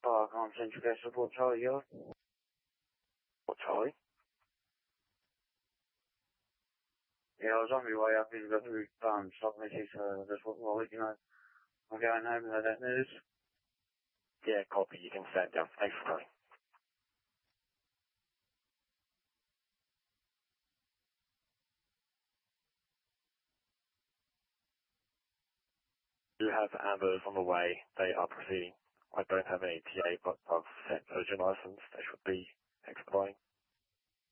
Alpha, Command Central Gas Support Charlie, Yard. What, Charlie? Yeah, I was on my way up in the through stock message, just what I'll let you know. I'm going home and that news. Yeah, copy. You can stand down. Thanks for calling. You have ambers on the way. They are proceeding. I don't have any TA, but I've sent urgent license. They should be expediting.